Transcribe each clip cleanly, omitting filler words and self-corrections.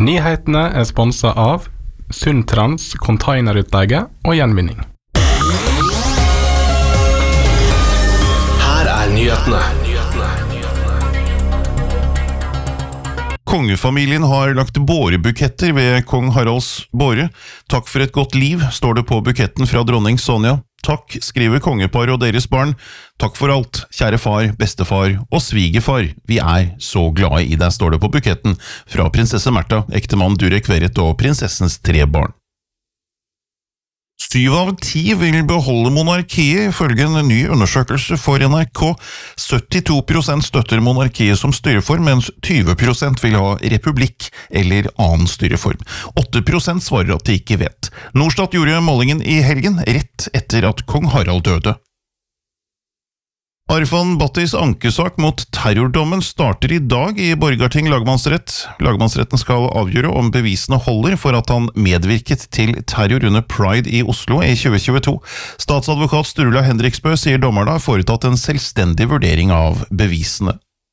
Nyhetene sponset av Sundtrans containerutleie og gjenvinning. Her nyhetene. Kongefamilien har lagt bårebuketter ved kong Haralds båre. Takk for et godt liv, står det på buketten fra dronning Sonja. Takk, skriver kongepar og deres barn. Takk for alt, kjære far, bestefar og svigerfar. Vi så glade i deg, står det på buketten fra prinsesse Märtha, ektemann Durek Verret og prinsessens 3 barn. 7 av 10 vil beholde monarkiet, ifølge en ny undersøkelse for NRK. 72% støtter monarkiet som styreform, mens 20% vil ha republikk eller annen styreform. 8% svarer at de ikke vet. Norstat gjorde målingen i helgen, rett etter at kong Harald døde. Arfan Battis ankesak mot terrordommen starter i dag i Borgarting lagmannsrett. Lagmannsretten skal avgjøre om bevisene holder for at han medvirket til terror under Pride i Oslo i 2022. Statsadvokat Sturla Henriksbø sier dommerne har foretatt en selvstendig vurdering av bevisene.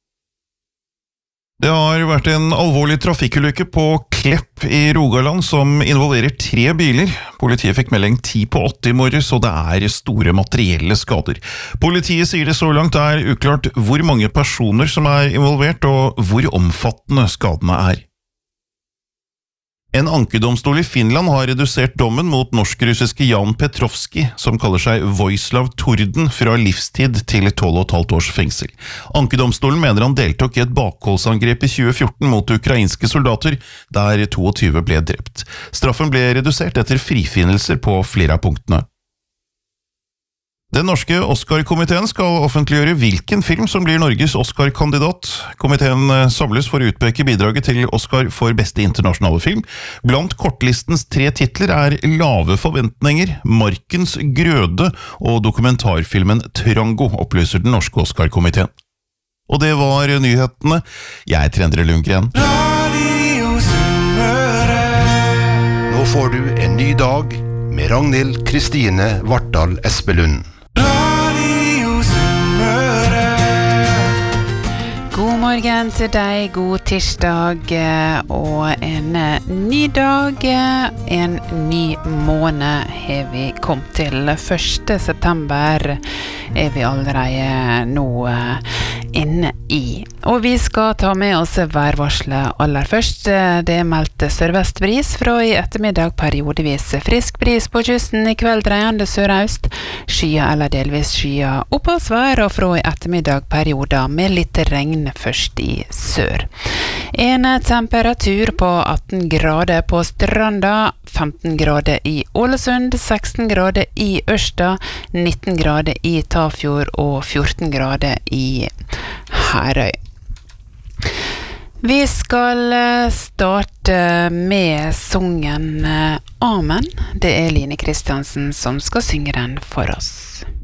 Det har vært en alvorlig trafikkulykke på Klepp i Rogaland som involverer 3 biler. Politiet fikk melding 10 på 8 i morges, og det store materielle skader. Politiet sier det så langt uklart hvor mange personer som involvert, og hvor omfattende skadene En ankedomstol i Finland har redusert dommen mot norsk-russiske Jan Petrovski, som kaller seg Vojislav Torden, fra livstid til 12,5 års fengsel. Ankedomstolen mener han deltok i et bakholdsangrep i 2014 mot ukrainske soldater, der 22 ble drept. Straffen ble redusert etter frifinnelser på flere av punktene. Den norske Oscar-komiteen skal offentliggjøre hvilken film som blir Norges Oscar-kandidat. Komiteen samles for å utpeke bidraget til Oscar for beste internasjonale film. Blant kortlistens 3 titler Lave forventninger, Markens grøde og dokumentarfilmen Trango, opplyser den norske Oscar-komiteen. Og det var nyhetene. Jeg Endre Lundgren. Nå får du en ny dag med Ragnhild Kristine Vartdal Espelund. God morgen til deg, god tirsdag og en ny dag, en ny måned har vi kommet til. 1. september vi allerede nå inne i. Og vi skal ta med oss værvarselet aller først. Det meldt sørvestbris fra i ettermiddag periodevis frisk bris på kysten, i kveld dreiende sørøst, skya eller delvis skya oppholdsvær, og fra i ettermiddag perioder med litt regn først i sør. En temperatur på 18 grader på Stranda, 15 grader i Ålesund, 16 grader i Ørsta, 19 grader i Tafjord og 14 grader i Herøy. Vi skal starte med sangen Amen. Det Line Kristiansen som skal synge den for oss.